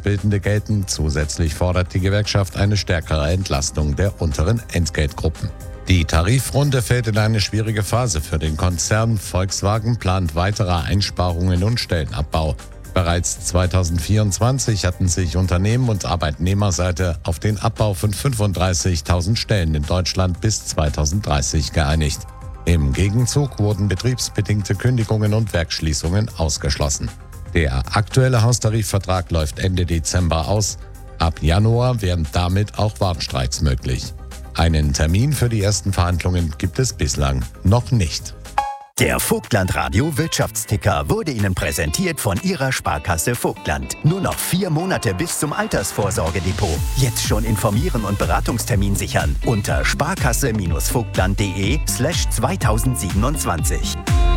Auszubildende gelten. Zusätzlich fordert die Gewerkschaft eine stärkere Entlastung der unteren Entgeltgruppen. Die Tarifrunde fällt in eine schwierige Phase für den Konzern. Volkswagen plant weitere Einsparungen und Stellenabbau. Bereits 2024 hatten sich Unternehmen und Arbeitnehmerseite auf den Abbau von 35.000 Stellen in Deutschland bis 2030 geeinigt. Im Gegenzug wurden betriebsbedingte Kündigungen und Werksschließungen ausgeschlossen. Der aktuelle Haustarifvertrag läuft Ende Dezember aus. Ab Januar wären damit auch Warnstreiks möglich. Einen Termin für die ersten Verhandlungen gibt es bislang noch nicht. Der Vogtland-Radio Wirtschaftsticker wurde Ihnen präsentiert von Ihrer Sparkasse Vogtland. Nur noch 4 Monate bis zum Altersvorsorgedepot. Jetzt schon informieren und Beratungstermin sichern unter sparkasse-vogtland.de/2027.